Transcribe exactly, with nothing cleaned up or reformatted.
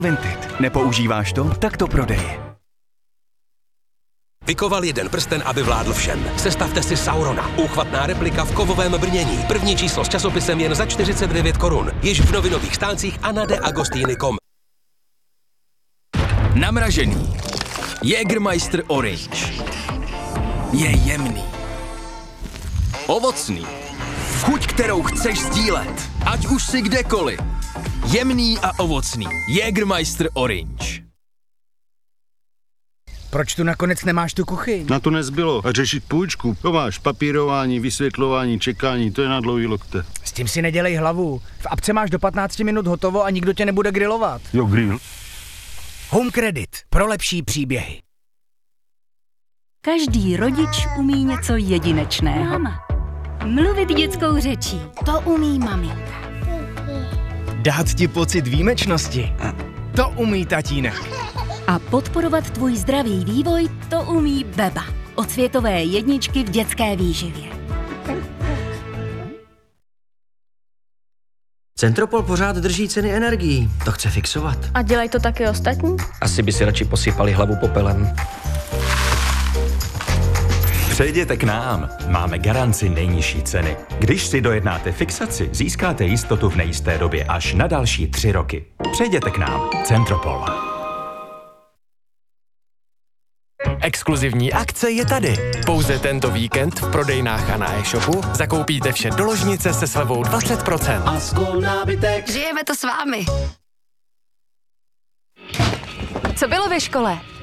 Vinted. Nepoužíváš to? Tak to prodej. Vykoval jeden prsten, aby vládl všem. Sestavte si Saurona. Úchvatná replika v kovovém brnění. První číslo s časopisem jen za čtyřicet devět korun. Již v novinových stáncích a na de agostini tečka com. Namražený. Jägermeister Orange. Je jemný. Ovocný. Chuť, kterou chceš sdílet. Ať už si kdekoliv. Jemný a ovocný. Jägermeister Orange. Proč tu nakonec nemáš tu kuchyň? Na to nezbylo. A řešit půjčku. To máš papírování, vysvětlování, čekání, to je na dlouhý lokte. S tím si nedělej hlavu. V apce máš do patnácti minut hotovo a nikdo tě nebude grillovat. Jo, grill. Home Credit. Pro lepší příběhy. Každý rodič umí něco jedinečného. Máma. Mluvit dětskou řečí. To umí maminka. Dát ti pocit výjimečnosti. To umí tatínek. A podporovat tvůj zdravý vývoj, to umí Beba. Od světové jedničky v dětské výživě. Centropol pořád drží ceny energií. To chce fixovat. A dělají to taky ostatní? Asi by si radši posypali hlavu popelem. Přejděte k nám. Máme garanci nejnižší ceny. Když si dojednáte fixaci, získáte jistotu v nejisté době až na další tři roky. Přejděte k nám. Centropol. Exkluzivní akce je tady. Pouze tento víkend v prodejnách a na e-shopu zakoupíte vše do ložnice se slevou dvacet procent. A skol nábytek. Žijeme to s vámi. Co bylo ve škole?